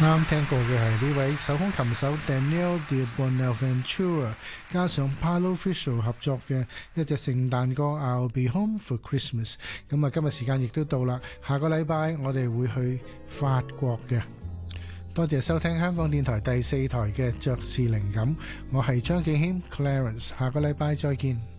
啱聽過嘅係呢位手風琴手 Daniel de Bonaventura 加上 Paulo Fisher 合作嘅一隻聖誕歌 I'll Be Home for Christmas。咁啊，今日時間亦都到啦，下個禮拜我哋會去法國嘅。多謝收聽香港電台第4台嘅爵士靈感，我係張敬軒 Clarence， 下個禮拜再見。